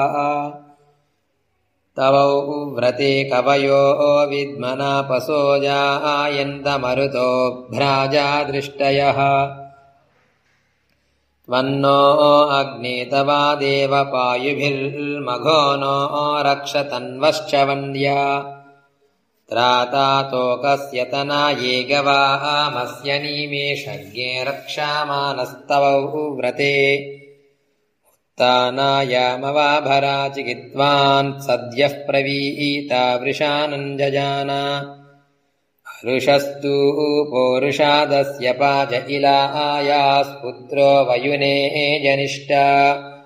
तवौ व्रते कवयो विद्मनापसो जायन्तमरुतो भ्राजा दृष्टयः त्वन्नो अग्ने तवा देवपायुभिर्मघो नो रक्षतन्वश्च वन्द्या त्राता तोकस्य तनाये गवामस्य नीमेषज्ञे रक्षामानस्तवौ व्रते उत्तानायामवाभरा चिकित्वान् सद्यः प्रवीता वृषानञ्जजाना अरुषस्तु पौरुषादस्य पाज इलायास्पुत्रो वयुने जनिष्ठा